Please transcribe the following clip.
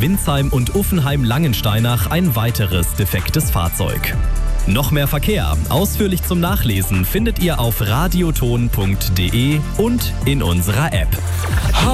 Windsheim und Uffenheim-Langensteinach ein weiteres defektes Fahrzeug. Noch mehr Verkehr, ausführlich zum Nachlesen, findet ihr auf radioton.de und in unserer App.